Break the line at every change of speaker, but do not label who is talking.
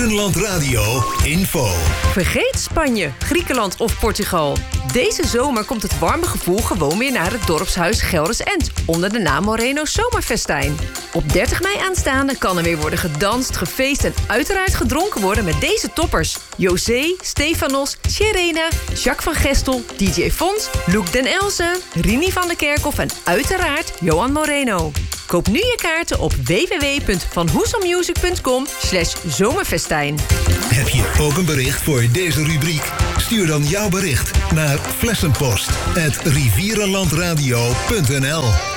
Rivierenland Radio info.
Vergeet Spanje, Griekenland of Portugal. Deze zomer komt het warme gevoel gewoon weer naar het dorpshuis Gelders-End onder de naam Moreno Zomerfestijn. Op 30 mei aanstaande kan er weer worden gedanst, gefeest en uiteraard gedronken worden met deze toppers. José, Stefanos, Sherena, Jacques van Gestel, DJ Fons, Luc den Elzen, Rini van der Kerkhof en uiteraard Johan Moreno. Koop nu je kaarten op www.vanhoeselmusic.com/zomerfestijn.
Heb je ook een bericht voor deze rubriek? Stuur dan jouw bericht naar flessenpost@rivierenlandradio.nl.